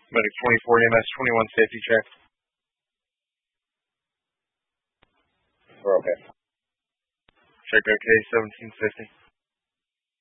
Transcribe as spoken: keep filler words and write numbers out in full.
Medic twenty-four, E M S twenty-one, safety check. We're okay. Check okay, seventeen fifty.